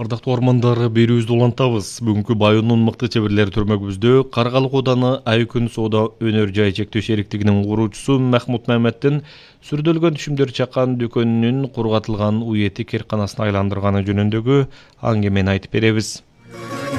Ардактуу ормандары берүүбүздү улантабыз. Бүгүнкү Байоонун мыкты чеберлери түрмөгүбүздө Каргалык ооданы Айкүн соода өнөр жай чектөө шериктигинин куруучусу Махмут Маметтин сүрдөлгөн түшүмдөр чаккан дүкөнүнүн кургатылган уети кирканасына айландырганы жөнүндөгү аңгемени айтып беребиз.